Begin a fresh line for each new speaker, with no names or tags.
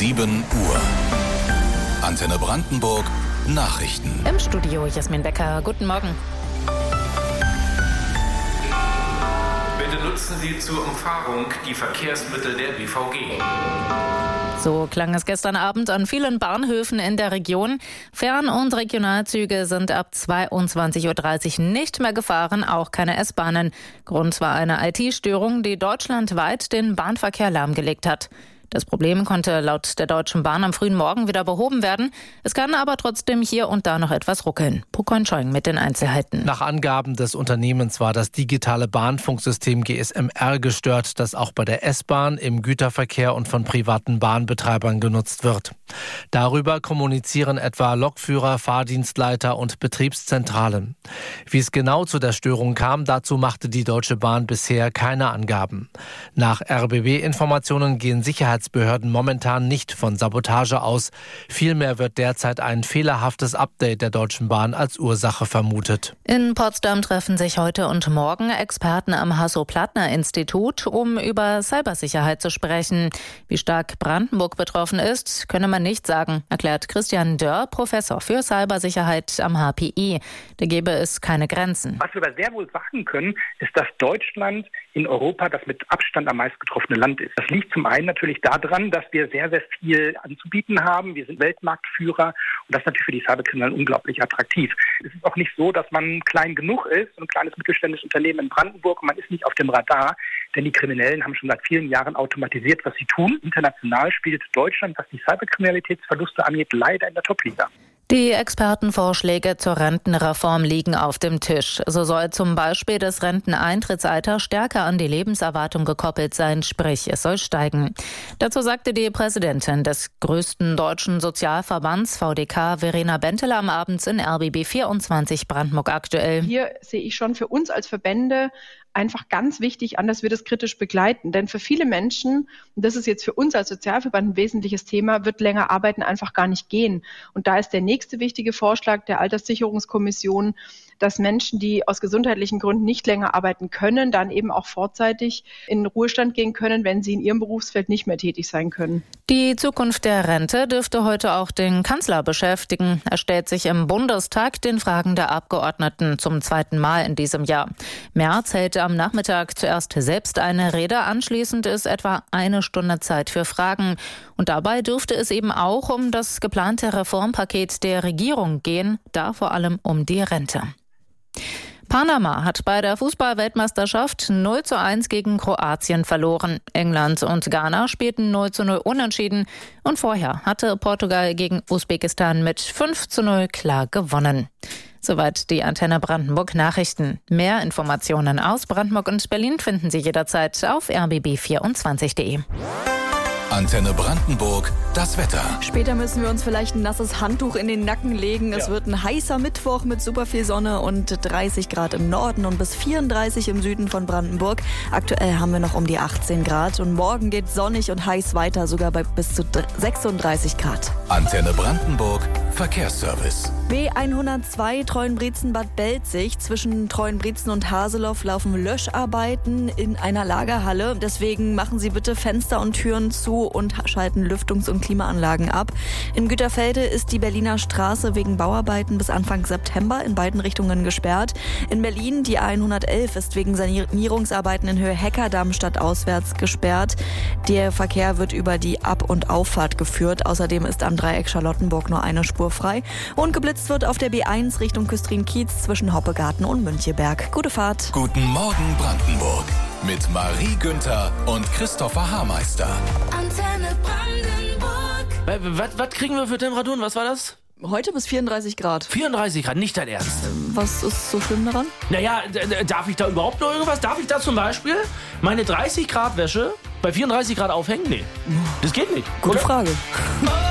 7 Uhr. Antenne Brandenburg Nachrichten.
Im Studio Jasmin Becker. Guten Morgen.
Bitte nutzen Sie zur Umfahrung die Verkehrsmittel der BVG.
So klang es gestern Abend an vielen Bahnhöfen in der Region. Fern- und Regionalzüge sind ab 22.30 Uhr nicht mehr gefahren, auch keine S-Bahnen. Grund war eine IT-Störung, die deutschlandweit den Bahnverkehr lahmgelegt hat. Das Problem konnte laut der Deutschen Bahn am frühen Morgen wieder behoben werden. Es kann aber trotzdem hier und da noch etwas ruckeln. Pukon Schoing mit den Einzelheiten.
Nach Angaben des Unternehmens war das digitale Bahnfunksystem GSMR gestört, das auch bei der S-Bahn, im Güterverkehr und von privaten Bahnbetreibern genutzt wird. Darüber kommunizieren etwa Lokführer, Fahrdienstleiter und Betriebszentralen. Wie es genau zu der Störung kam, dazu machte die Deutsche Bahn bisher keine Angaben. Nach RBB-Informationen gehen Sicherheitsbehörden momentan nicht von Sabotage aus. Vielmehr wird derzeit ein fehlerhaftes Update der Deutschen Bahn als Ursache vermutet.
In Potsdam treffen sich heute und morgen Experten am Hasso-Plattner-Institut, um über Cybersicherheit zu sprechen. Wie stark Brandenburg betroffen ist, könne man nicht sagen, erklärt Christian Dörr, Professor für Cybersicherheit am HPI. Da gäbe es keine Grenzen.
Was wir aber sehr wohl sagen können, ist, dass Deutschland in Europa das mit Abstand am meisten getroffene Land ist. Das liegt zum einen natürlich daran, dass wir sehr, sehr viel anzubieten haben. Wir sind Weltmarktführer und das ist natürlich für die Cyberkriminellen unglaublich attraktiv. Es ist auch nicht so, dass man klein genug ist, ein kleines mittelständisches Unternehmen in Brandenburg, und man ist nicht auf dem Radar, denn die Kriminellen haben schon seit vielen Jahren automatisiert, was sie tun. International spielt Deutschland, was die Cyberkriminalitätsverluste angeht, leider in der Top-Liga.
Die Expertenvorschläge zur Rentenreform liegen auf dem Tisch. So soll zum Beispiel das Renteneintrittsalter stärker an die Lebenserwartung gekoppelt sein, sprich es soll steigen. Dazu sagte die Präsidentin des größten deutschen Sozialverbands VDK, Verena Benteler, am Abend in RBB 24 Brandenburg aktuell.
Hier sehe ich schon für uns als Verbände einfach ganz wichtig an, dass wir das kritisch begleiten. Denn für viele Menschen, und das ist jetzt für uns als Sozialverband ein wesentliches Thema, wird länger arbeiten einfach gar nicht gehen. Und da ist der nächste wichtige Vorschlag der Alterssicherungskommission, dass Menschen, die aus gesundheitlichen Gründen nicht länger arbeiten können, dann eben auch vorzeitig in den Ruhestand gehen können, wenn sie in ihrem Berufsfeld nicht mehr tätig sein können.
Die Zukunft der Rente dürfte heute auch den Kanzler beschäftigen. Er stellt sich im Bundestag den Fragen der Abgeordneten zum zweiten Mal in diesem Jahr. Merz hält am Nachmittag zuerst selbst eine Rede, anschließend ist etwa eine Stunde Zeit für Fragen. Und dabei dürfte es eben auch um das geplante Reformpaket der Regierung gehen, da vor allem um die Rente. Panama hat bei der Fußball-Weltmeisterschaft 0:1 gegen Kroatien verloren. England und Ghana spielten 0:0 unentschieden. Und vorher hatte Portugal gegen Usbekistan mit 5:0 klar gewonnen. Soweit die Antenne Brandenburg Nachrichten. Mehr Informationen aus Brandenburg und Berlin finden Sie jederzeit auf rbb24.de.
Antenne Brandenburg, das Wetter.
Später müssen wir uns vielleicht ein nasses Handtuch in den Nacken legen. Es wird ein heißer Mittwoch mit super viel Sonne und 30 Grad im Norden und bis 34 im Süden von Brandenburg. Aktuell haben wir noch um die 18 Grad und morgen geht sonnig und heiß weiter, sogar bei bis zu 36 Grad.
Antenne Brandenburg, Verkehrsservice.
B102 Treuenbrietzen-Bad Belzig. Zwischen Treuenbrietzen und Haseloff laufen Löscharbeiten in einer Lagerhalle. Deswegen machen Sie bitte Fenster und Türen zu und schalten Lüftungs- und Klimaanlagen ab. In Güterfelde ist die Berliner Straße wegen Bauarbeiten bis Anfang September in beiden Richtungen gesperrt. In Berlin die A111 ist wegen Sanierungsarbeiten in Höhe Heckerdamm stadtauswärts gesperrt. Der Verkehr wird über die Ab- und Auffahrt geführt. Außerdem ist am Dreieck Charlottenburg nur eine Spur frei. Und geblitzt wird auf der B1 Richtung Küstrin-Kiez zwischen Hoppegarten und Müncheberg. Gute Fahrt.
Guten Morgen Brandenburg mit Marie Günther und Christopher Haarmeister.
Antenne Brandenburg.
Was kriegen wir für Temperaturen? Was war das?
Heute bis 34 Grad.
34 Grad, nicht dein Ernst.
Was ist so schlimm daran?
Naja, darf ich da überhaupt noch irgendwas? Darf ich da zum Beispiel meine 30 Grad Wäsche bei 34 Grad aufhängen? Nee, das geht nicht.
Gute
oder?
Frage.